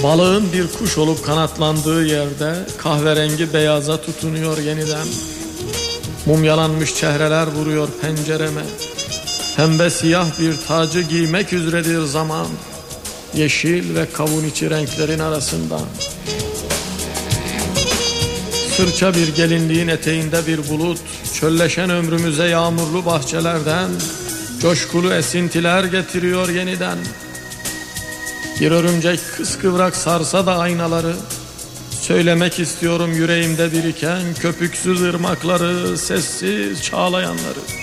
Balığın bir kuş olup kanatlandığı yerde kahverengi beyaza tutunuyor yeniden. Mumyalanmış çehreler vuruyor pencereme. Pembe siyah bir tacı giymek üzeredir zaman. Yeşil ve kavun içi renklerin arasından. Sırça bir gelinliğin eteğinde bir bulut, çölleşen ömrümüze yağmurlu bahçelerden coşkulu esintiler getiriyor yeniden. Bir örümcek kıskıvrak sarsa da aynaları, söylemek istiyorum yüreğimde biriken köpüksüz ırmakları, sessiz çağlayanları.